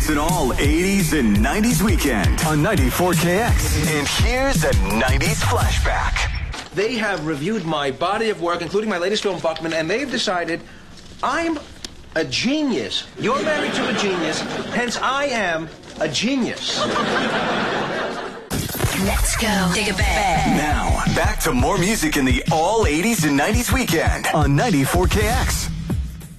It's an all 80s and 90s weekend on 94KX. And here's a 90s flashback. They have reviewed my body of work, including my latest film, Buckman, and they've decided I'm a genius. You're married to a genius, hence I am a genius. Let's go. Take a bet. Now, back to more music in the all 80s and 90s weekend on 94KX.